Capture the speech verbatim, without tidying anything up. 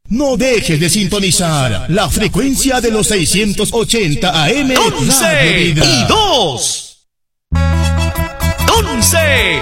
No dejes de sintonizar la frecuencia de los seiscientos ochenta A M. once y dos. once